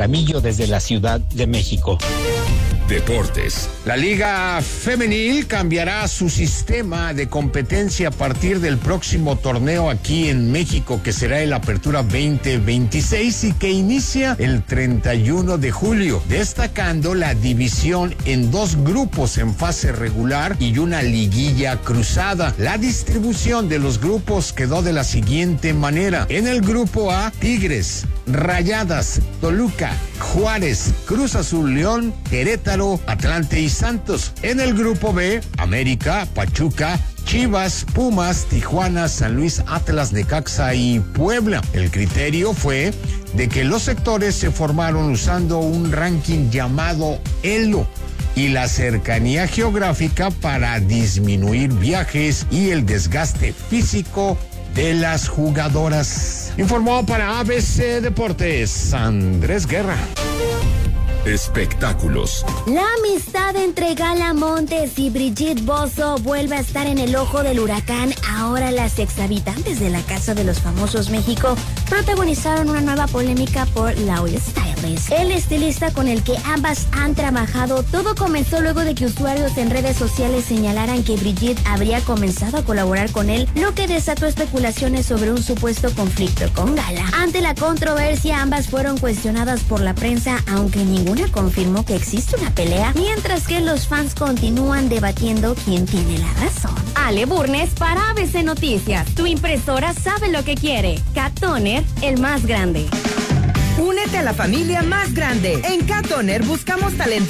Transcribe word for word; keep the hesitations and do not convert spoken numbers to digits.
Jaramillo desde la Ciudad de México. Deportes. La Liga Femenil cambiará su sistema de competencia a partir del próximo torneo aquí en México, que será el Apertura veinte veintiséis y que inicia el treinta y uno de julio, destacando la división en dos grupos en fase regular y una liguilla cruzada. La distribución de los grupos quedó de la siguiente manera: en el grupo A, Tigres, Rayadas, Toluca, Juárez, Cruz Azul, León, Querétaro, Atlante y Santos. En el grupo B, América, Pachuca, Chivas, Pumas, Tijuana, San Luis, Atlas, Necaxa y Puebla. El criterio fue de que los sectores se formaron usando un ranking llamado Elo y la cercanía geográfica para disminuir viajes y el desgaste físico de las jugadoras. Informó para A B C Deportes, Andrés Guerra. Espectáculos. La amistad entre Gala Montes y Brigitte Bozzo vuelve a estar en el ojo del huracán. Ahora las exhabitantes de la Casa de los Famosos México protagonizaron una nueva polémica por Laurie Styles, el estilista con el que ambas han trabajado. Todo comenzó luego de que usuarios en redes sociales señalaran que Brigitte habría comenzado a colaborar con él, lo que desató especulaciones sobre un supuesto conflicto con Gala. Ante la controversia, ambas fueron cuestionadas por la prensa, aunque ninguna confirmó que existe una pelea, mientras que los fans continúan debatiendo quién tiene la razón. Ale Burnes para A B C Noticias. Tu impresora sabe lo que quiere. Cat Toner, el más grande. Únete a la familia más grande. En Cat Toner buscamos talento